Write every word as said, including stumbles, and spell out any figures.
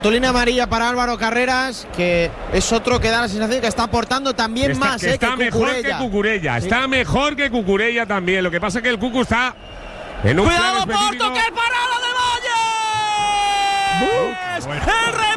Cartulina amarilla para Álvaro Carreras, que es otro que da la sensación que está aportando también está, más, que eh, está que mejor Cucurella. que Cucurella, Sí. está mejor que Cucurella también. Lo que pasa es que el Cucu está en un ¡Cuidado, plan específico. Porto! ¡Qué parada de Valle! Uh, bueno. ¡El